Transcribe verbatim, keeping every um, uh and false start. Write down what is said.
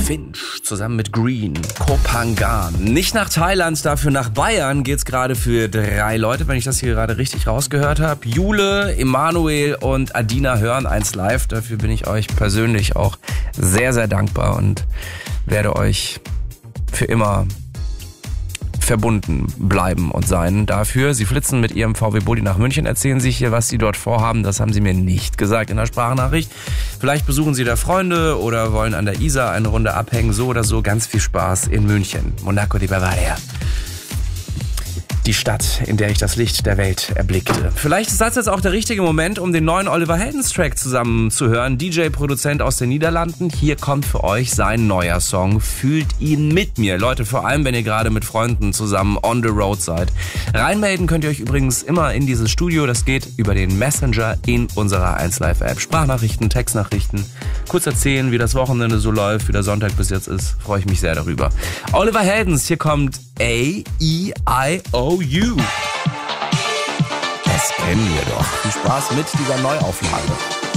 Finch zusammen mit Green, Kopangan. Nicht nach Thailand, dafür nach Bayern geht's gerade für drei Leute, wenn ich das hier gerade richtig rausgehört habe. Jule, Emanuel und Adina hören eins live. Dafür bin ich euch persönlich auch sehr, sehr dankbar und werde euch für immer verbunden bleiben und sein dafür. Sie flitzen mit ihrem V W Bulli nach München, erzählen sich hier, was sie dort vorhaben. Das haben sie mir nicht gesagt in der Sprachnachricht. Vielleicht besuchen sie da Freunde oder wollen an der Isar eine Runde abhängen. So oder so, ganz viel Spaß in München. Monaco di Bavaria. Die Stadt, in der ich das Licht der Welt erblickte. Vielleicht ist das jetzt auch der richtige Moment, um den neuen Oliver Heldens Track zusammen zu hören. D J-Produzent aus den Niederlanden. Hier kommt für euch sein neuer Song. Fühlt ihn mit mir. Leute, vor allem, wenn ihr gerade mit Freunden zusammen on the road seid. Reinmelden könnt ihr euch übrigens immer in dieses Studio. Das geht über den Messenger in unserer eins Live App. Sprachnachrichten, Textnachrichten. Kurz erzählen, wie das Wochenende so läuft, wie der Sonntag bis jetzt ist. Freue ich mich sehr darüber. Oliver Heldens, hier kommt A E I O U. Das kennen wir doch. Viel Spaß mit dieser Neuauflage.